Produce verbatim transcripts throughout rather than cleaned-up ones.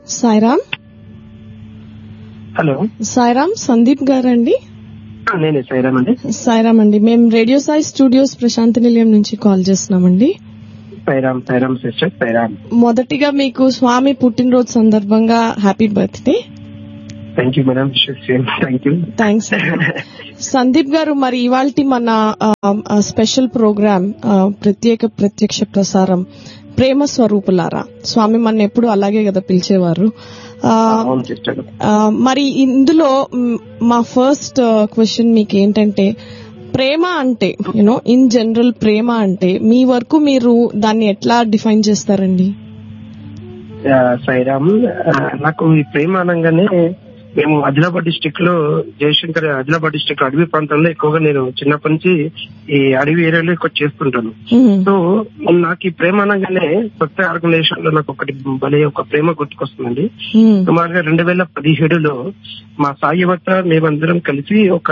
Sairam. Hello Sairam, Sandeep గారండి? నేనే సాయిరామ్ అండి. సాయిరామ్ అండి, మేము రేడియో సాయి స్టూడియోస్ ప్రశాంతి నిలయం నుంచి కాల్ చేస్తున్నామండి. సాయిరామ్ సాయిరామ్ సిస్టర్ సాయిరామ్. మొదటిగా మీకు స్వామి పుట్టినరోజు సందర్భంగా happy birthday. Thank you madam. Thank you. Thanks. Sandeep గారు, మరి ఇవాల్టి మన స్పెషల్ ప్రోగ్రామ్ ప్రత్యేక ప్రత్యక్ష ప్రసారం ప్రేమ స్వరూపులారా. స్వామి మన ఎప్పుడు అలాగే కదా పిలిచేవారు. మరి ఇందులో మా ఫస్ట్ క్వశ్చన్ మీకు ఏంటంటే, ప్రేమ అంటే యూనో ఇన్ జనరల్ ప్రేమ అంటే మీ వరకు మీరు దాన్ని ఎట్లా డిఫైన్ చేస్తారండి? సాయిరామ్, నాకు ఈ ప్రేమ అనగానే మేము ఆదిలాబాద్ డిస్టిక్ లో జయశంకర్ ఆదిలాబాద్ డిస్టిక్ అడవి ప్రాంతంలో ఎక్కువగా నేను చిన్నప్పటి నుంచి ఈ అడవి ఏరియాలో ఎక్కువ చేస్తుంటాను. సో నాకు ఈ ప్రేమ అనగానే కొత్త ఆర్గనైజేషన్ లో నాకు ఒకటి భలే ఒక ప్రేమ గుర్తుకొస్తుందండి. సుమారుగా రెండు వేల పదిహేడులో మా సాయి యువత మేమందరం కలిసి ఒక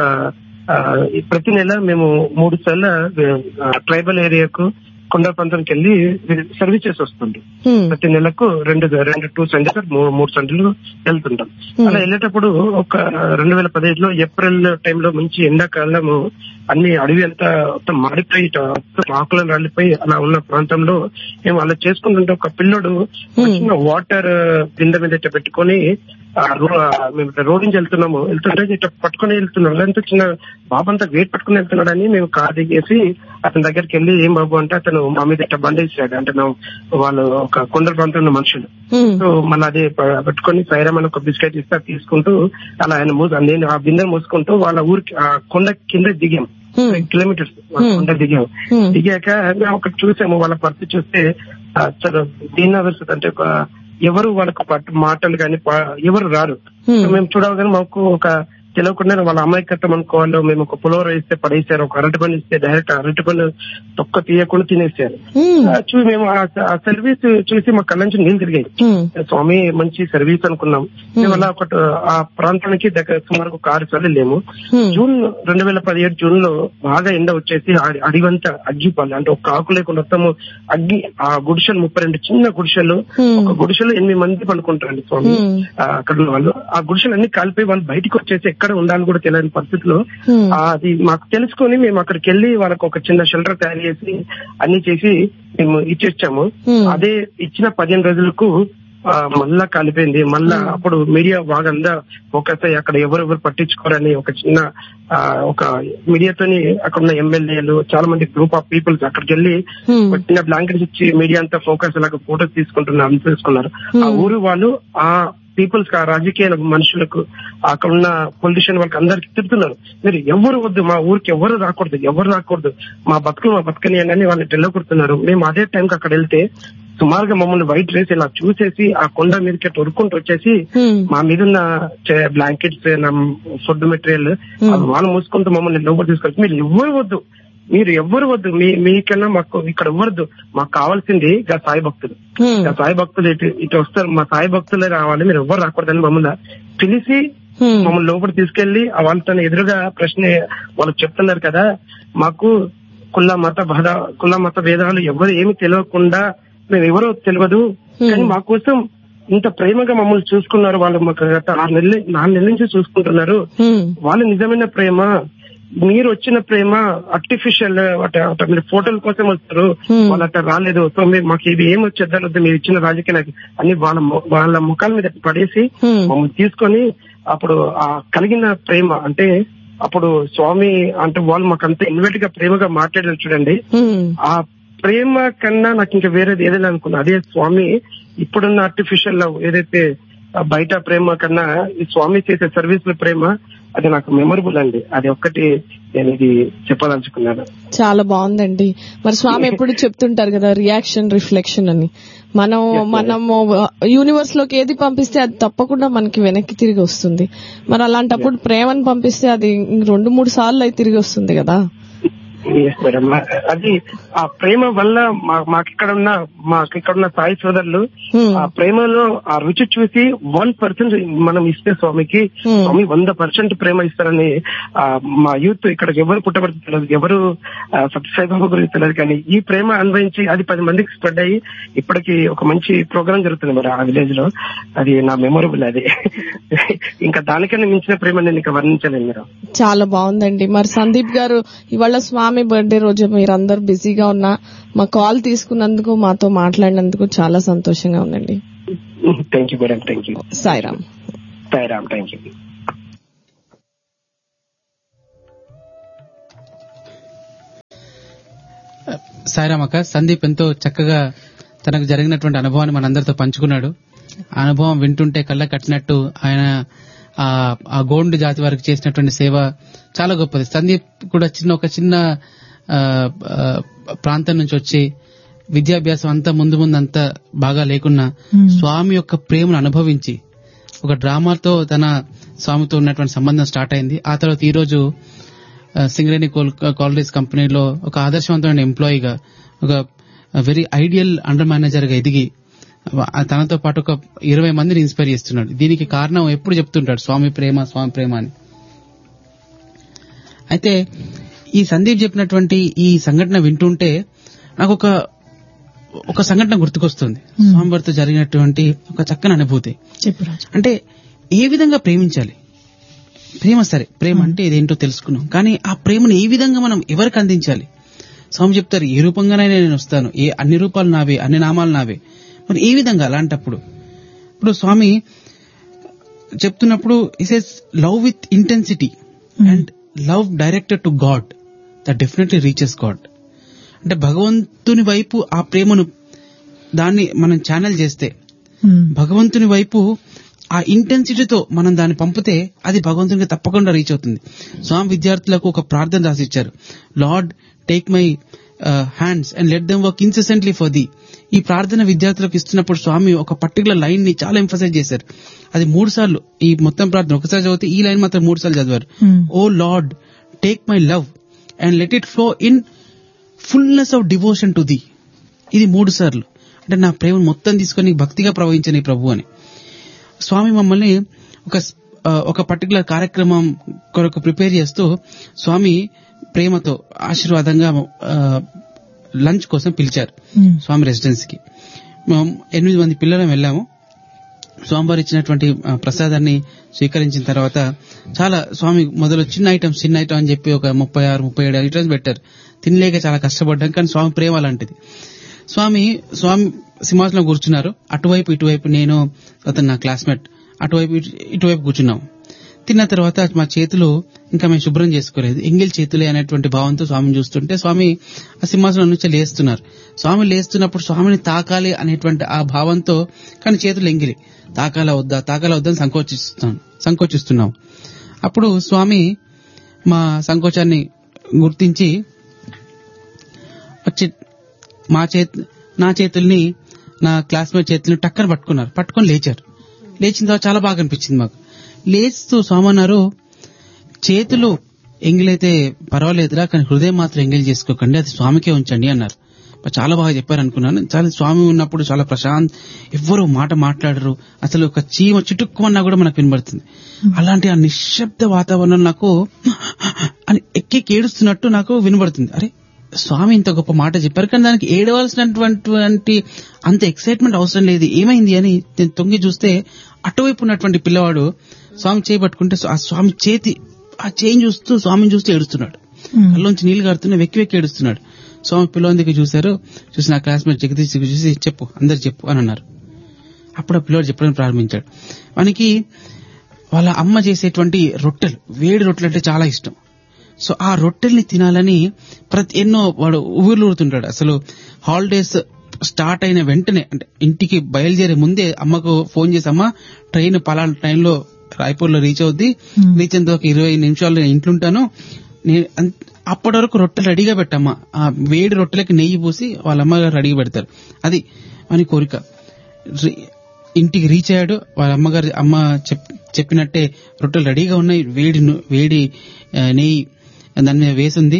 ప్రతి నెల మేము మూడు సార్లు ట్రైబల్ ఏరియాకు కొండ ప్రాంతానికి వెళ్లి సర్వీస్ చేసి వస్తుంటాం. ప్రతి నెలకు రెండు రెండు టూ సండేస్ మూడు సండేలు వెళ్తుంటాం. అలా వెళ్ళేటప్పుడు ఒక రెండు వేల పదిహేడులో ఏప్రిల్ టైంలో మంచి ఎండాకాలము అన్ని అడవి అంతా మొత్తం మాడిపోయి ఆకులను రాలిపోయి అలా ఉన్న ప్రాంతంలో మేము అలా చేసుకుంటుంటే ఒక పిల్లడు చిన్న వాటర్ బిందె మీద ఇట్లా పెట్టుకుని మేము రోడ్ నుంచి వెళ్తున్నాము వెళ్తుంటే ఇట్లా పట్టుకుని వెళ్తున్నాం. ఎంతో చిన్న బాబు అంతా వెయిట్ పట్టుకుని వెళ్తున్నాడని మేము కార్ దిగేసి అతని దగ్గరికి వెళ్ళి, ఏం బాబు అంటే అతను మా మీద ఇట్లా బండేసాడు. అంటే వాళ్ళు ఒక కొండ ప్రాంతంలో మనుషులు. సో మళ్ళీ అదే పెట్టుకుని సైరామ్ అని ఒక బిస్కెట్ ఇస్తా తీసుకుంటూ అలా ఆయన మూసు నేను ఆ బిందె మూసుకుంటూ వాళ్ళ ఊరికి ఆ కొండ కింద దిగాం. కిలోమీటర్స్ కొండ దిగాం. దిగాక ఒకటి చూసాము, వాళ్ళ పరిస్థితి చూస్తే దీని అవసరం అంటే ఒక ఎవరు వాళ్ళకు మాటలు కానీ ఎవరు రారు. మేము చూడగానే మాకు ఒక తెలియకుండా వాళ్ళ అమాయకత్వం అనుకోవాలి. మేము ఒక పులోర ఇస్తే పడేసారు, ఒక అరటి పని ఇస్తే డైరెక్ట్ అరటి పని తొక్క తీయకుండా తినేసారు. చూసి మేము ఆ సర్వీస్ చూసి మా కళ్ళ నుంచి నీళ్ళు తిరిగాయి. స్వామి మంచి సర్వీస్ అనుకున్నాం. మేము అలా ఒక ఆ ప్రాంతానికి దగ్గర సుమారు ఒక ఆరు సార్లు లేము. జూన్ రెండు వేల పదిహేడు జూన్ లో బాగా ఎండ వచ్చేసి అడివంతా అగ్గిపాలు అంటే ఒక ఆకు లేకుండా మొత్తము అగ్గి ఆ గుడిసెలు ముప్పై రెండు చిన్న గుడిసెలు, ఒక గుడిసెలు ఎనిమిది మంది పండుకుంటారండి స్వామి అక్కడ ఉన్న వాళ్ళు. ఆ గుడిసెలు అన్ని కాలిపోయి వాళ్ళు బయటకు వచ్చేసి ఎక్కడ ఉండాలని కూడా తెలియని పరిస్థితిలో అది మాకు తెలుసుకొని మేము అక్కడికి వెళ్ళి వాళ్ళకి ఒక చిన్న షెల్టర్ తయారు చేసి అన్ని చేసి మేము ఇచ్చేచ్చాము. అదే ఇచ్చిన పదిహేను రోజులకు మళ్ళా కాలిపోయింది. మళ్ళా అప్పుడు మీడియా బాగా అందా ఫోకస్ అయ్యి అక్కడ ఎవరెవరు పట్టించుకోరని ఒక చిన్న ఒక మీడియాతోని అక్కడ ఉన్న ఎమ్మెల్యేలు చాలా మంది గ్రూప్ ఆఫ్ పీపుల్స్ అక్కడికి వెళ్ళి ఒక చిన్న బ్లాంకెట్స్ ఇచ్చి మీడియా అంతా ఫోకస్ లాగా ఫోటోస్ తీసుకుంటున్నారు తీసుకున్నారు. ఆ ఊరు వాళ్ళు ఆ పీపుల్స్ ఆ రాజకీయ మనుషులకు అక్కడ ఉన్న పొలిటీషియన్ వాళ్ళకి అందరికి తిరుగుతున్నారు, మీరు ఎవరు వద్దు, మా ఊరికి ఎవరు రాకూడదు, ఎవరు రాకూడదు, మా బతుకులు మా బతుకని అని వాళ్ళని తెల్లకొడుతున్నారు. మేము అదే టైంకి అక్కడ వెళ్తే సుమారుగా మమ్మల్ని వైట్ రేస్ ఇలా చూసేసి ఆ కొండ మీదకి ఉరుక్కుంటూ వచ్చేసి మా మీద ఉన్న బ్లాంకెట్స్ ఫుడ్ మెటీరియల్ వాళ్ళు మూసుకుంటూ మమ్మల్ని లోపల తీసుకొచ్చి, మీరు ఎవరు వద్దు, మీరు ఎవ్వరు వద్దు, మీ మీకన్నా మాకు ఇక్కడ ఎవ్వరద్దు, మాకు కావాల్సింది గా సాయి భక్తులు, గా సాయి భక్తులు ఇటు ఇటు వస్తారు, మా సాయి భక్తులే రావాలి, మీరు ఎవ్వరు రాకూడదని మమ్మల్ని పిలిచి మమ్మల్ని లోపల తీసుకెళ్లి వాళ్ళతో ఎదురుగా ప్రశ్న వాళ్ళు చెప్తున్నారు కదా, మాకు కుల మత బాధ కుల మత భేదాలు ఎవరు ఏమి తెలియకుండా మేము ఎవరో తెలియదు, కానీ మా కోసం ఇంత ప్రేమగా మమ్మల్ని చూసుకున్నారు వాళ్ళు, మాకు గత ఆరు నెలలు నాలుగు నెలల నుంచి చూసుకుంటున్నారు, వాళ్ళు నిజమైన ప్రేమ, మీరు వచ్చిన ప్రేమ ఆర్టిఫిషియల్ మీరు ఫోటోల కోసం వస్తారు, వాళ్ళు అట్లా రాలేదు, సో మీరు మాకు ఇది ఏం వచ్చేద్దాం, మీరు ఇచ్చిన రాజకీయ అన్ని వాళ్ళ వాళ్ళ ముఖాల మీద పడేసి మమ్మల్ని తీసుకొని అప్పుడు ఆ కలిగిన ప్రేమ అంటే అప్పుడు స్వామి అంటే వాళ్ళు మాకు అంత ఇన్వెట్ గా ప్రేమగా మాట్లాడారు చూడండి, ఆ ప్రేమ కన్నా నాకు ఇంకా వేరేది ఏదైనా అనుకున్నా అదే స్వామి ఇప్పుడున్న ఆర్టిఫిషియల్ లవ్ ఏదైతే బయట ప్రేమ కన్నా ఈ స్వామి చేసే సర్వీస్ లో ప్రేమ అది నాకు మెమరబుల్ అండి. అది ఒక్కటి నేను ఇది చెప్పాలనుకున్నాను. చాలా బాగుందండి. మరి స్వామి ఎప్పుడు చెప్తుంటారు కదా రియాక్షన్ రిఫ్లెక్షన్ అని, మనం మనము యూనివర్స్ లోకి ఏది పంపిస్తే అది తప్పకుండా మనకి వెనక్కి తిరిగి వస్తుంది. మరి అలాంటప్పుడు ప్రేమను పంపిస్తే అది రెండు మూడు సార్లు అయితే తిరిగి వస్తుంది కదా. మేడం, అది ఆ ప్రేమ వల్ల మాకు ఇక్కడ ఉన్న మాకు ఇక్కడ ఉన్న సాయి సోదరులు ఆ ప్రేమలో ఆ రుచి చూసి వన్ పర్సెంట్ మనం ఇస్తే స్వామికి స్వామి వంద పర్సెంట్ ప్రేమ ఇస్తారని మా యూత్ ఇక్కడ ఎవరు పుట్టబడి తెలియదు, ఎవరు సత్యసాయిబాబా గురించి తెలియదు, కానీ ఈ ప్రేమ అన్వయించి అది పది మందికి స్ప్రెడ్ అయ్యి ఇప్పటికి ఒక మంచి ప్రోగ్రామ్ జరుగుతుంది మరి ఆ విలేజ్ లో. అది నా మెమొరబుల్. అది ఇంకా దానికన్నా మించిన ప్రేమ నేను ఇంకా వర్ణించలేను మీరు. చాలా బాగుందండి. మరి సందీప్ గారు, ఇవాళ స్వామి బర్త్డే రోజు మీరందరూ బిజీగా ఉన్నా మా కాల్ తీసుకున్నందుకు, మాతో మాట్లాడినందుకు చాలా సంతోషంగా ఉందండి. Thank you madam. Thank you. Sairam. Sairam. Thank you. Sairam అక్క, సందీప్ ఎంతో చక్కగా తనకు జరిగినటువంటి అనుభవాన్ని మనందరితో పంచుకున్నాడు. ఆ అనుభవం వింటుంటే కళ్ళ కట్టినట్టు ఆయన ఆ గోండు జాతి వారికి చేసినటువంటి సేవ చాలా గొప్పది. సందీప్ కూడా చిన్న ఒక చిన్న ప్రాంతం నుంచి వచ్చి విద్యాభ్యాసం అంతా ముందు ముందు అంతా బాగా లేకున్నా స్వామి యొక్క ప్రేమను అనుభవించి ఒక డ్రామాతో తన స్వామితో ఉన్నటువంటి సంబంధం స్టార్ట్ అయింది. ఆ తర్వాత ఈ రోజు సింగరేణి కాలరీస్ కంపెనీలో ఒక ఆదర్శవంతమైన ఎంప్లాయీగా, ఒక వెరీ ఐడియల్ అండర్ మేనేజర్ గా ఎదిగి తనతో పాటు ఒక ఇరవై మందిని ఇన్స్పైర్ చేస్తున్నాడు. దీనికి కారణం ఎప్పుడు చెప్తుంటాడు స్వామి ప్రేమ, స్వామి ప్రేమ అని. అయితే ఈ సందీప్ చెప్పినటువంటి ఈ సంఘటన వింటుంటే నాకు ఒక ఒక సంఘటన గుర్తుకొస్తుంది. స్వామివారితో జరిగినటువంటి ఒక చక్కని అనుభూతి. అంటే ఏ విధంగా ప్రేమించాలి, ప్రేమ సరే ప్రేమ అంటే ఇదేంటో తెలుసుకున్నాం, కానీ ఆ ప్రేమను ఏ విధంగా మనం ఎవరికి అందించాలి? స్వామి చెప్తారు, ఏ రూపంగానైనా నేను వస్తాను, ఏ అన్ని రూపాలు నావే, అన్ని నామాలు నావే. మరి ఏ విధంగా? అలాంటప్పుడు ఇప్పుడు స్వామి చెప్తున్నప్పుడు he says love with intensity and love directed to God that definitely reaches God. అంటే భగవంతుని వైపు ఆ ప్రేమను దాన్ని మనం ఛానల్ చేస్తే, భగవంతుని వైపు ఆ ఇంటెన్సిటీతో మనం దాన్ని పంపితే అది భగవంతునికి తప్పకుండా రీచ్ అవుతుంది. స్వామి విద్యార్థులకు ఒక ప్రార్థన రాసిచ్చారు, lord take my hands and let them work incessantly for the. ఈ ప్రార్థన విద్యార్థులకు ఇస్తున్నప్పుడు స్వామి ఒక పర్టికులర్ లైన్ ని చాలా ఎంఫసైజ్ చేశారు. అది మూడు సార్లు, ఈ మొత్తం ప్రార్థన ఒకసారి చదివితే ఈ లైన్ మాత్రం మూడు సార్లు చదివారు. ఓ lord take my love and let it flow in fullness of devotion to the. ఇది మూడు సార్లు. అంటే నా ప్రేమను మొత్తం తీసుకొని భక్తిగా ప్రవహించని ప్రభు అని. స్వామి మమ్మల్ని ఒక ఒక పర్టికులర్ కార్యక్రమం కొరకు ప్రిపేర్ చేస్తూ స్వామి ప్రేమతో ఆశీర్వాదంగా లంచ్ కోసం పిలిచారు స్వామి రెసిడెన్సీకి. మేము ఎనిమిది మంది పిల్లలం వెళ్ళాము. స్వామివారు ఇచ్చినటువంటి ప్రసాదాన్ని స్వీకరించిన తర్వాత చాలా స్వామి మొదలు చిన్న ఐటమ్స్ చిన్న ఐటమ్ అని చెప్పి ఒక ముప్పై ఆరు ముప్పై ఏడు ఐటమ్స్ పెట్టారు. తినలేక చాలా కష్టపడ్డాం, కానీ స్వామి ప్రేమ అలాంటిది. స్వామి స్వామి సింహాసనంలో కూర్చున్నారు. అటువైపు ఇటువైపు నేను అతను నా క్లాస్మేట్ అటువైపు ఇటువైపు కూర్చున్నాం. తిన్న తర్వాత మా చేతులు ఇంకా మేము శుభ్రం చేసుకోలేదు, ఎంగిల్ చేతులే అనేటువంటి భావంతో స్వామిని చూస్తుంటే స్వామి ఆ సింహాసనం నుంచి లేస్తున్నారు. స్వామి లేస్తున్నప్పుడు స్వామిని తాకాలి అనేటువంటి ఆ భావంతో, కానీ చేతులు ఎంగిలి, తాకాలా వద్దా తాకాలా వద్దని సంకోచిస్తున్నాం సంకోచిస్తున్నాం అప్పుడు స్వామి మా సంకోచాన్ని గుర్తించి వచ్చి మా చేతి నా చేతుల్ని నా క్లాస్మేట్ చేతుల్ని టక్కన పట్టుకున్నారు. పట్టుకొని లేచారు. లేచిన తర్వాత చాలా బాగా అనిపించింది మాకు. లేస్తూ స్వామి అన్నారు, చేతులు ఎంగిలైతే పర్వాలేదురా, కానీ హృదయం మాత్రం ఎంగిల్ చేసుకోకండి, అది స్వామికే ఉంచండి అన్నారు. చాలా బాగా చెప్పారు అనుకున్నాను. చాలా స్వామి ఉన్నప్పుడు చాలా ప్రశాంత్, ఎవ్వరూ మాట మాట్లాడరు, అసలు ఒక చీమ చిటుక్కుమన్నా కూడా మనకు వినబడుతుంది. అలాంటి ఆ నిశ్శబ్ద వాతావరణం నాకు అని ఎక్కి ఏడుస్తున్నట్టు నాకు వినబడుతుంది. అరే స్వామి ఇంత గొప్ప మాట చెప్పారు, కానీ దానికి ఏడవలసినటువంటి అంత ఎక్సైట్మెంట్ అవసరం లేదు, ఏమైంది అని నేను తొంగి చూస్తే అటువైపు ఉన్నటువంటి పిల్లవాడు స్వామి చేయి పట్టుకుంటే ఆ స్వామి చేతి ఆ చేయి చూస్తూ స్వామిని చూస్తూ ఏడుస్తున్నాడు. కళ్ళలోంచి నీళ్లు కారుతున్నా వెక్కి వెక్కి ఏడుస్తున్నాడు. స్వామి పిల్లవాడి దగ్గర చూశారు. చూసి నా క్లాస్మేట్ జగదీష్ చూసి చెప్పు అందరు చెప్పు అని అన్నారు. అప్పుడు ఆ పిల్లవాడు చెప్పడం ప్రారంభించాడు. మనకి వాళ్ళ అమ్మ చేసేటువంటి రొట్టెలు, వేడి రొట్టెలు అంటే చాలా ఇష్టం. సో ఆ రొట్టెల్ని తినాలని ప్రతి ఎన్నో వాడు ఊర్లూరుతుంటాడు. అసలు హాలిడేస్ స్టార్ట్ అయిన వెంటనే, అంటే ఇంటికి బయలుదేరే ముందే అమ్మకు ఫోన్ చేసి, అమ్మ ట్రైన్ పలానా ట్రైన్లో రాయ్పూర్ లో రీచ్ అవుద్ది, రీచ్ అయిన ఒక ఇరవై నిమిషాలు నేను ఇంట్లుంటాను, అప్పటి వరకు రొట్టెలు రెడీగా పెట్టమ్మా. ఆ వేడి రొట్టెలకి నెయ్యి పూసి వాళ్ళ అమ్మగారు రెడీగా పెడతారు. అది అని కోరిక. ఇంటికి రీచ్ అయ్యాడు. వాళ్ళ అమ్మగారు అమ్మ చెప్పినట్టే రొట్టెలు రెడీగా ఉన్నాయి, వేడి వేడి నెయ్యి దాని మీద వేసింది.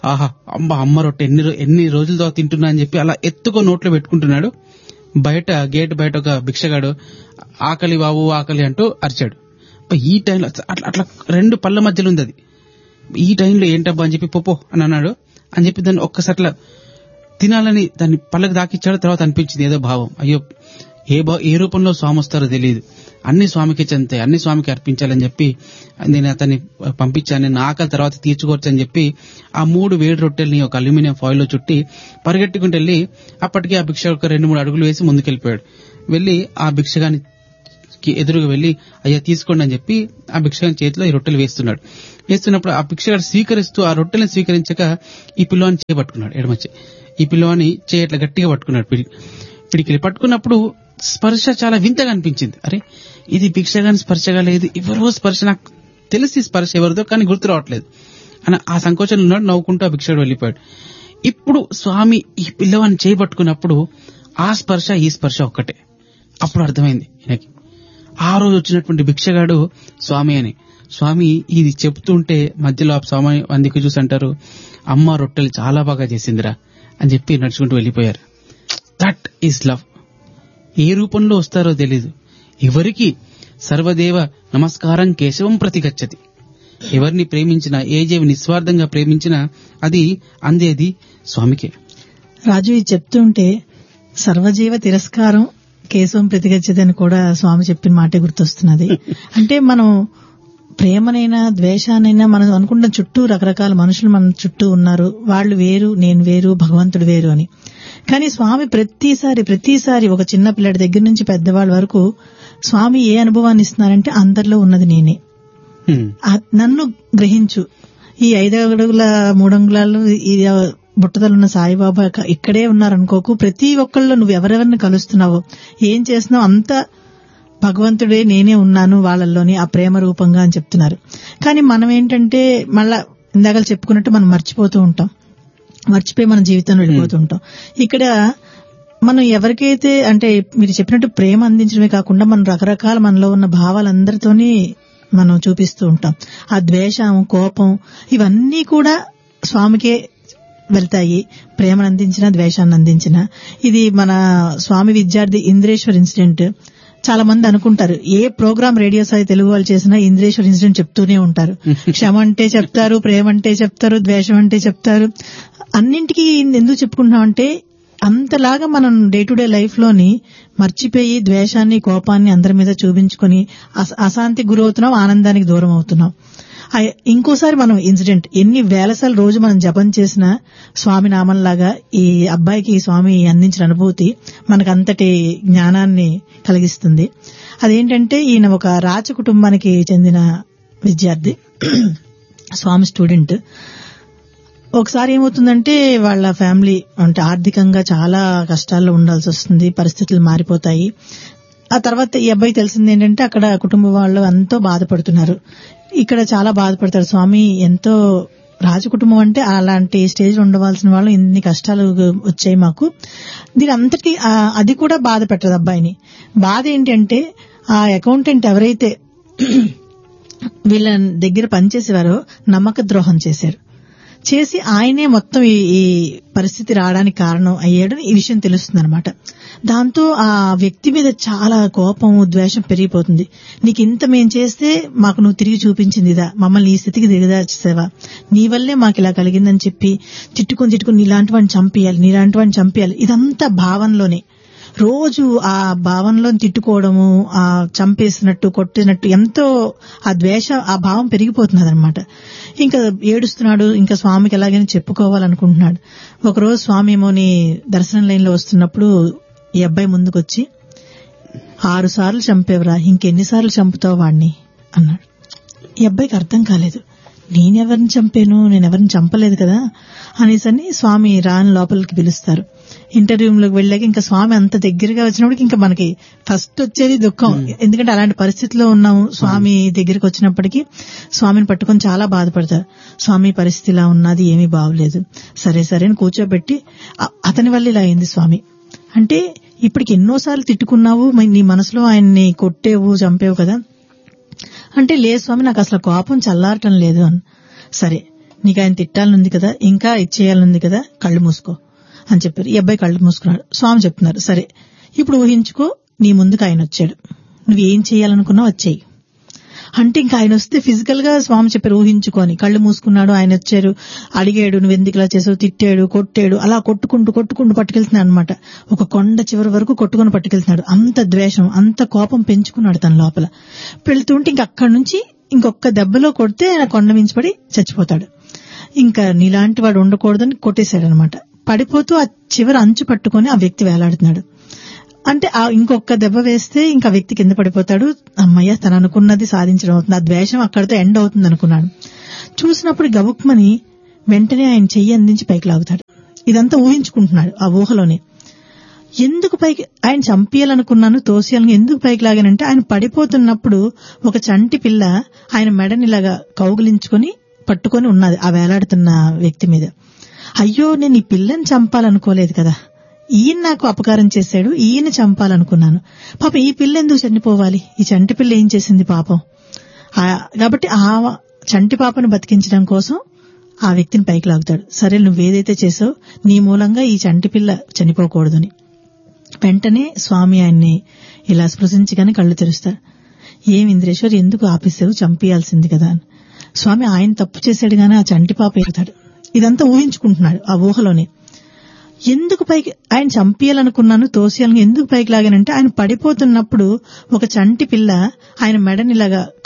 ఆహా అమ్మ అమ్మ రొట్టె ఎన్ని రో- ఎన్ని రోజుల తర్వాత తింటున్నా అని చెప్పి అలా ఎత్తుకో నోట్లో పెట్టుకుంటున్నాడు. బయట గేట్ బయట ఒక భిక్షగాడు ఆకలి బాబు ఆకలి అంటూ అరిచాడు. అబ్బా, ఈ టైంలో అట్లా అట్లా రెండు పళ్ళ మధ్యలో ఉంది అది. ఈ టైంలో ఏంటబ్బా అని చెప్పి పోపో అని అన్నాడు. అని చెప్పి దాన్ని ఒక్కసారి అట్లా తినాలని దాన్ని పళ్ళకి దాకిచ్చాడు. తర్వాత అనిపించింది ఏదో భావం, అయ్యో ఏ భా ఏ రూపంలో స్వామి వస్తారో తెలియదు, అన్ని స్వామికి చెందుతాయి, అన్ని స్వామికి అర్పించాలని చెప్పి నేను అతన్ని పంపించాను. నేను ఆకలి తర్వాత తీర్చుకోవచ్చు అని చెప్పి ఆ మూడు వేడి రొట్టెల్ని ఒక అల్యూమినియం ఫాయిల్ లో చుట్టి పరిగెట్టుకుంటూ వెళ్ళి అప్పటికి ఆ భిక్ష ఒక రెండు మూడు అడుగులు వేసి ముందుకెళ్ళిపోయాడు. వెళ్లి ఆ భిక్షగాని ఎదురుగా వెళ్లి అయ్యా తీసుకోండి అని చెప్పి ఆ భిక్షగాని చేతిలో ఈ రొట్టెలు వేస్తున్నాడు. వేస్తున్నప్పుడు ఆ భిక్షగాడు స్వీకరిస్తూ ఆ రొట్టెలను స్వీకరించక ఈ పిల్లవాన్ని చేయబట్టుకున్నాడు. ఎడమచ్చి ఈ పిల్లవాన్ని చేయట్లా గట్టిగా పట్టుకున్నాడు. పిడి పిడికిలి పట్టుకున్నప్పుడు స్పర్శ చాలా వింతగా అనిపించింది. అరే ఇది భిక్షగాని స్పర్శగా లేదు, ఎవరో స్పర్శ, నాకు తెలిసి స్పర్శ ఎవరిదో కానీ గుర్తు రావట్లేదు అని ఆ సంకోచంలో ఉన్నాడు. నవ్వుకుంటూ ఆ భిక్షగాడు వెళ్ళిపోయాడు. ఇప్పుడు స్వామి ఈ పిల్లవాన్ని చేయబట్టుకున్నప్పుడు ఆ స్పర్శ ఈ స్పర్శ ఒక్కటే. అప్పుడు అర్థమైంది ఈయనకి, ఆ రోజు వచ్చినటువంటి భిక్షగాడు స్వామి అని. స్వామి ఇది చెప్తుంటే మధ్యలో ఆ స్వామి అందుకు చూసి అంటారు, అమ్మ రొట్టెలు చాలా బాగా చేసిందిరా అని చెప్పి నడుచుకుంటూ వెళ్ళిపోయారు. That is love. ఏ రూపంలో వస్తారో తెలీదు. ఎవరికి సర్వదేవ నమస్కారం కేశవం ప్రతిగచ్చతి. ఎవరిని ప్రేమించినా, ఏ జీవి నిస్వార్థంగా ప్రేమించినా అది అందేది స్వామికే. రాజు ఇది చెప్తుంటే సర్వజీవ తిరస్కారం కేశవం ప్రతిగచ్చతి అని కూడా స్వామి చెప్పిన మాటే గుర్తొస్తున్నది. అంటే మనం ప్రేమనైనా ద్వేషానైనా మనం అనుకుంటాం చుట్టూ రకరకాల మనుషులు మన చుట్టూ ఉన్నారు, వాళ్ళు వేరు నేను వేరు భగవంతుడు వేరు అని. కానీ స్వామి ప్రతిసారి ప్రతిసారి ఒక చిన్న పిల్లడి దగ్గర నుంచి పెద్దవాళ్ళ వరకు స్వామి ఏ అనుభవాన్ని ఇస్తున్నారంటే అందరిలో ఉన్నది నేనే, నన్ను గ్రహించు. ఈ ఐదు అడుగుల మూడంగుళాలు ఈ బుట్టదలున్న సాయిబాబా ఇక్కడే ఉన్నారనుకోకు, ప్రతి ఒక్కళ్ళు నువ్వు ఎవరెవరిని కలుస్తున్నావో ఏం చేస్తున్నావు అంతా భగవంతుడే నేనే ఉన్నాను వాళ్ళల్లోని ఆ ప్రేమ రూపంగా అని చెప్తున్నారు. కానీ మనం ఏంటంటే మళ్ళా ఇందాక చెప్పుకున్నట్టు మనం మర్చిపోతూ ఉంటాం, మర్చిపోయి మన జీవితంలో వెళ్ళిపోతూ ఉంటాం. ఇక్కడ మనం ఎవరికైతే అంటే మీరు చెప్పినట్టు ప్రేమ అందించడమే కాకుండా మనం రకరకాల మనలో ఉన్న భావాలందరితోని మనం చూపిస్తూ ఉంటాం. ఆ ద్వేషం కోపం ఇవన్నీ కూడా స్వామికే వెళ్తాయి, ప్రేమను అందించిన ద్వేషాన్ని అందించిన. ఇది మన స్వామి విద్యార్థి ఇంద్రేశ్వర్ ఇన్సిడెంట్ చాలా మంది అనుకుంటారు, ఏ ప్రోగ్రామ్ రేడియో సాయి తెలుగు వాళ్ళు చేసినా ఇంద్రేశ్వర్ ఇన్సిడెంట్ చెప్తూనే ఉంటారు. క్షమ అంటే చెప్తారు, ప్రేమ అంటే చెప్తారు, ద్వేషం అంటే చెప్తారు. అన్నింటికీ ఎందుకు చెప్పుకుంటున్నాం అంటే అంతలాగా మనం డే టు డే లైఫ్ లోని మర్చిపోయి ద్వేషాన్ని కోపాన్ని అందరి మీద చూపించుకొని అశాంతికి గురవుతున్నాం, ఆనందానికి దూరం అవుతున్నాం. ఇంకోసారి మనం ఇన్సిడెంట్ ఎన్ని వేలసార్లు రోజు మనం జపం చేసిన స్వామి నామంలాగా ఈ అబ్బాయికి స్వామి అందించిన అనుభూతి మనకు అంతటి జ్ఞానాన్ని కలిగిస్తుంది. అదేంటంటే ఈయన ఒక రాజ కుటుంబానికి చెందిన విద్యార్థి, స్వామి స్టూడెంట్. ఒకసారి ఏమవుతుందంటే వాళ్ళ ఫ్యామిలీ అంటే ఆర్థికంగా చాలా కష్టాల్లో ఉండాల్సి వస్తుంది, పరిస్థితులు మారిపోతాయి. ఆ తర్వాత ఈ అబ్బాయి తెలిసింది ఏంటంటే అక్కడ కుటుంబ వాళ్ళు ఎంతో బాధపడుతున్నారు, ఇక్కడ చాలా బాధపడతారు. స్వామి ఎంతో రాజకుటుంబం అంటే అలాంటి స్టేజ్ ఉండవలసిన వాళ్ళు ఇన్ని కష్టాలు వచ్చాయి మాకు. దీని అంతటి అది కూడా బాధ పెట్టదు అబ్బాయిని. బాధ ఏంటంటే ఆ అకౌంటెంట్ ఎవరైతే వీళ్ళ దగ్గర పనిచేసేవారో నమ్మక ద్రోహం చేశారు, చేసి ఆయనే మొత్తం ఈ పరిస్థితి రావడానికి కారణం అయ్యాడు. ఈ విషయం తెలుస్తుంది అనమాట. దాంతో ఆ వ్యక్తి మీద చాలా కోపం ద్వేషం పెరిగిపోతుంది. నీకు ఇంత మేం చేస్తే మాకు నువ్వు తిరిగి చూపించింది ఇదా, మమ్మల్ని ఈ స్థితికి దిగదార్చేసావా, నీ వల్లే మాకు ఇలా కలిగిందని చెప్పి తిట్టుకుని తిట్టుకుని నీలాంటి వాడిని చంపేయాలి, నీలాంటి వాడిని చంపేయాలి. ఇదంతా భావనలోనే రోజు ఆ భావనలో తిట్టుకోవడము, ఆ చంపేసినట్టు కొట్టినట్టు ఎంతో ఆ ద్వేష ఆ భావం పెరిగిపోతున్నది అనమాట. ఇంకా ఏడుస్తున్నాడు, ఇంకా స్వామికి ఎలాగైనా చెప్పుకోవాలనుకుంటున్నాడు. ఒకరోజు స్వామి ఏమోని దర్శనం లైన్ లో వస్తున్నప్పుడు ఈ అబ్బాయి ముందుకొచ్చి ఆరు సార్లు చంపేవరా, ఇంకెన్నిసార్లు చంపుతావు వాడిని అన్నాడు. ఈ అబ్బాయికి అర్థం కాలేదు, నేనెవరిని చంపాను, నేనెవరిని చంపలేదు కదా అనేసని స్వామి రాని లోపలికి పిలుస్తారు. ఇంటర్వ్యూ లోకి వెళ్ళాక ఇంకా స్వామి అంత దగ్గరగా వచ్చినప్పటికి ఇంకా మనకి ఫస్ట్ వచ్చేది దుఃఖం. ఎందుకంటే అలాంటి పరిస్థితిలో ఉన్నాము. స్వామి దగ్గరికి వచ్చినప్పటికీ స్వామిని పట్టుకొని చాలా బాధపడతారు. స్వామి పరిస్థితి ఇలా ఉన్నది, ఏమీ బాగలేదు. సరే సరే అని కూర్చోబెట్టి అతని వల్ల ఇలా అయింది స్వామి అంటే, ఇప్పటికి ఎన్నోసార్లు తిట్టుకున్నావు, నీ మనసులో ఆయన్ని కొట్టేవు చంపేవు కదా అంటే, లేదు స్వామి నాకు అసలు కోపం చల్లారటం లేదు అని. సరే నీకు ఆయన తిట్టాలనుంది కదా, ఇంకా ఇచ్చేయాలనుంది కదా, కళ్ళు మూసుకో అని చెప్పారు. ఈ అబ్బాయి కళ్ళు మూసుకున్నాడు. స్వామి చెప్తున్నారు, సరే ఇప్పుడు ఊహించుకో, నీ ముందుకు ఆయన వచ్చాడు, నువ్వేం చేయాలనుకున్నావు వచ్చేయి అంటే, ఇంకా ఆయన వస్తే ఫిజికల్ గా స్వామి చెప్పారు ఊహించుకొని, కళ్ళు మూసుకున్నాడు, ఆయన వచ్చారు, అడిగాడు నువ్వు ఎందుకు ఇలా చేసావు, తిట్టాడు, కొట్టాడు, అలా కొట్టుకుంటూ కొట్టుకుంటూ పట్టుకెళ్తున్నాడు అనమాట. ఒక కొండ చివరి వరకు కొట్టుకుని పట్టుకెళ్తున్నాడు. అంత ద్వేషం, అంత కోపం పెంచుకున్నాడు తన లోపల. వెళ్తుంటే ఇంక అక్కడి నుంచి ఇంకొక దెబ్బలో కొడితే ఆయన కొండ మించిపడి చచ్చిపోతాడు. ఇంకా నీలాంటి వాడు ఉండకూడదని కొట్టేశాడు అనమాట. పడిపోతూ ఆ చివరి అంచు పట్టుకొని ఆ వ్యక్తి వేలాడుతున్నాడు. అంటే ఆ ఇంకొక దెబ్బ వేస్తే ఇంకా వ్యక్తి కింద పడిపోతాడు. అమ్మయ్య, తను అనుకున్నది సాధించడం అవుతుంది, ఆ ద్వేషం అక్కడితో ఎండ్ అవుతుంది అనుకున్నాడు. చూసినప్పుడు గబుక్మని వెంటనే ఆయన చెయ్యి అందించి పైకి లాగుతాడు. ఇదంతా ఊహించుకుంటున్నాడు ఆ ఊహలోనే. ఎందుకు పైకి ఆయన చంపేయాలనుకున్నాను, తోసేయాలని ఎందుకు పైకి లాగానంటే, ఆయన పడిపోతున్నప్పుడు ఒక చంటి పిల్ల ఆయన మెడనిలాగా కౌగిలించుకొని పట్టుకొని ఉన్నది ఆ వేలాడుతున్న వ్యక్తి మీద. అయ్యో, నేను ఈ పిల్లని చంపాలనుకోలేదు కదా, ఈయన నాకు అపకారం చేశాడు, ఈయన చంపాలనుకున్నాను, పాపం ఈ పిల్ల ఎందుకు చనిపోవాలి, ఈ చంటి పిల్ల ఏం చేసింది పాపం. కాబట్టి ఆ చంటి పాపను బతికించడం కోసం ఆ వ్యక్తిని పైకి లాగుతాడు. సరే నువ్వేదైతే చేసావు, నీ మూలంగా ఈ చంటి పిల్ల చనిపోకూడదని. వెంటనే స్వామి ఆయన్ని ఇలా స్పృశించగానే కళ్ళు తెరుస్తారు. ఏం ఇంద్రేశ్వర్, ఎందుకు ఆపేశావు, చంపేయాల్సింది కదా అని. స్వామి ఆయన తప్పు చేశాడు గానీ ఆ చంటి పాప ఎగుతాడు. ఇదంతా ఊహించుకుంటున్నాడు ఆ ఊహలోనే. ఎందుకు పైకి ఆయన చంపేయాలనుకున్నాను, తోసేయాలని ఎందుకు పైకి లాగానంటే, ఆయన పడిపోతున్నప్పుడు ఒక చంటి పిల్ల ఆయన మెడనిలాగా